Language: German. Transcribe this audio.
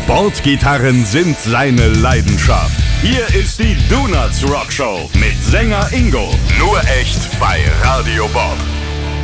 Sportgitarren sind seine Leidenschaft. Hier ist die Donuts Rock Show mit Sänger Ingo. Nur echt bei Radio Bob.